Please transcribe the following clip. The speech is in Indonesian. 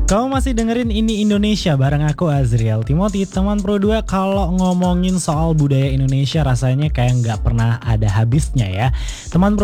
Kamu masih dengerin Ini Indonesia bareng aku Azriel Timothy, teman Pro 2. Kalau ngomongin soal budaya Indonesia rasanya kayak nggak pernah ada habisnya ya. Teman Pro